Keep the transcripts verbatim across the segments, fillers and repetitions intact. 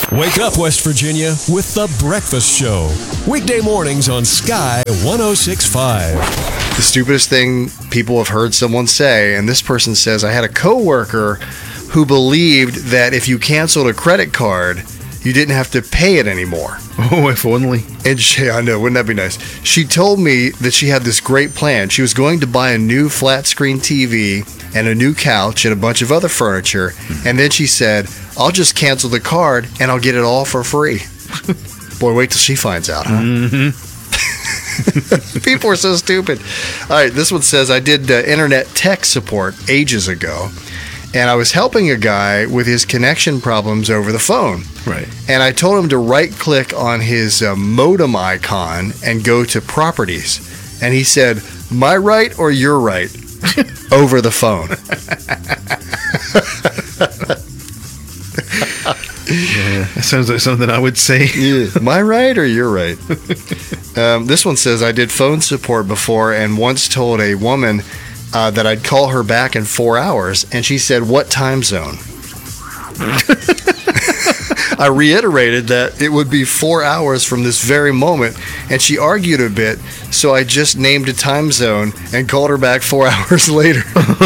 Wake up, West Virginia, with The Breakfast Show. Weekday mornings on Sky one oh six point five. The stupidest thing people have heard someone say, and this person says, I had a coworker who believed that if you canceled a credit card, you didn't have to pay it anymore. Oh, if only. And she, I know, wouldn't that be nice? She told me that she had this great plan. She was going to buy a new flat screen T V and a new couch and a bunch of other furniture. Mm-hmm. And then she said, I'll just cancel the card and I'll get it all for free. Boy, wait till she finds out, huh? Mm-hmm. People are so stupid. All right, this one says, I did uh, internet tech support ages ago, and I was helping a guy with his connection problems over the phone. Right. And I told him to right-click on his uh, modem icon and go to properties. And he said, my right or your right? Over the phone. Yeah, that sounds like something I would say. Yeah. My right or your right? Um, this one says, I did phone support before and once told a woman uh, that I'd call her back in four hours, and she said, what time zone? I reiterated that it would be four hours from this very moment, and she argued a bit, so I just named a time zone and called her back four hours later.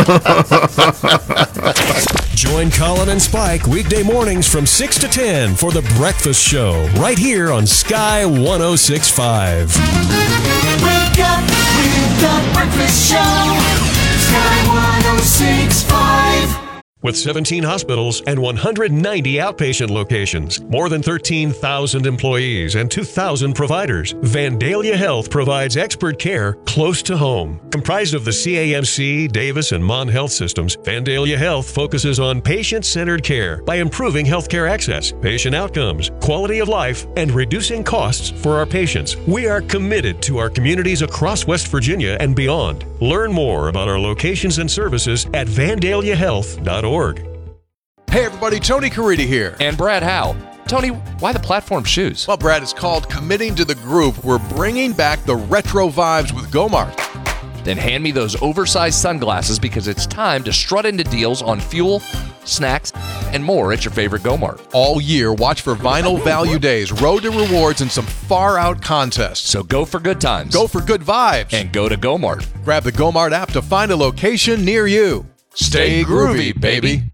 Join Colin and Spike weekday mornings from six to ten for The Breakfast Show, right here on Sky one oh six point five. Wake up with The Breakfast Show, Sky one oh six point five. With seventeen hospitals and one hundred ninety outpatient locations, more than thirteen thousand employees, and two thousand providers, Vandalia Health provides expert care close to home. Comprised of the C A M C, Davis, and Mon Health systems, Vandalia Health focuses on patient-centered care by improving healthcare access, patient outcomes, quality of life, and reducing costs for our patients. We are committed to our communities across West Virginia and beyond. Learn more about our locations and services at vandalia health dot org. Hey everybody, Tony Caridi here. And Brad Howe. Tony, why the platform shoes? Well, Brad, it's called Committing to the Groove. We're bringing back the retro vibes with Gomart. Then hand me those oversized sunglasses because it's time to strut into deals on fuel, snacks, and more at your favorite Gomart. All year, watch for Vinyl Value Days, Road to Rewards, and some far-out contests. So go for good times. Go for good vibes. And go to Gomart. Grab the Gomart app to find a location near you. Stay groovy, baby.